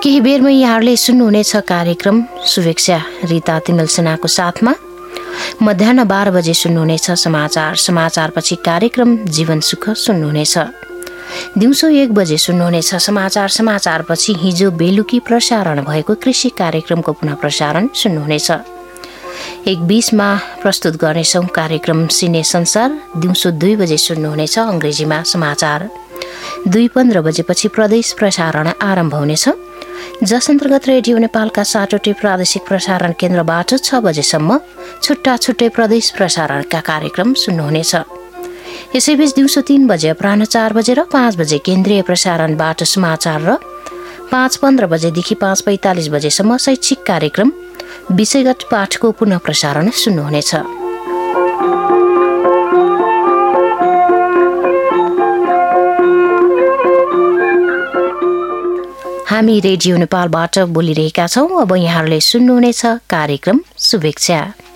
केही बेरमा यहाँहरूले सुन्नुहुनेछ कार्यक्रम शुभेच्छा रिता तिमल सेनाको साथमा। मध्याह 12 बजे सुन्नुहुनेछ समाचारपछि कार्यक्रम जीवन सुख सुन्नुहुनेछ। दिउँसो 1 बजे सुन्नुहुनेछ समाचारपछि हिजो बेलुकी प्रसारण भएको कृषि कार्यक्रमको पुनः प्रसारण सुन्नुहुनेछ। 1:20 मा प्रस्तुत गर्नेछौँ कार्यक्रम सिने संसार। दिउँसो 2 बजे सुन्नुहुनेछ अङ्ग्रेजीमा समाचार। 2:15 बजेपछि प्रदेश प्रसारण आरम्भ हुनेछ, जस अन्तर्गत रेडियो नेपालका 7वटै प्रादेशिक प्रसारण केन्द्रबाट 6 बजेसम्म छुट्टा छुट्टै प्रदेश प्रसारणका कार्यक्रम सुन्नुहुनेछ। यसैबीच दिउँसो 3 बजे, अपराह्न 4 बजे र 5 बजे केन्द्रीय प्रसारणबाट समाचार र 5:15 बजेदेखि 5:45 बजेसम्म शैक्षिक कार्यक्रम विषयगत पाठको पुनः प्रसारण सुन्नुहुनेछ। हामी रेडियो नेपालबाट बोलिरहेका छौँ। अब यहाँहरूले सुन्नुहुनेछ कार्यक्रम शुभेच्छा।